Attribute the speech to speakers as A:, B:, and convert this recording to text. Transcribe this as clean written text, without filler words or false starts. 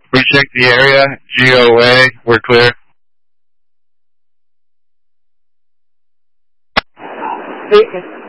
A: We checked the area. GOA. We're clear.
B: Hey,